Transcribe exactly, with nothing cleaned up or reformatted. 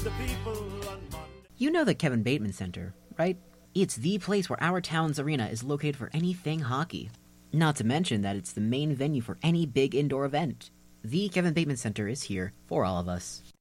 the people on Monday. You know the Kevin Bateman Center, right? It's the place where our town's arena is located for anything hockey. Not to mention that it's the main venue for any big indoor event. The Kevin Bateman Center is here for all of us.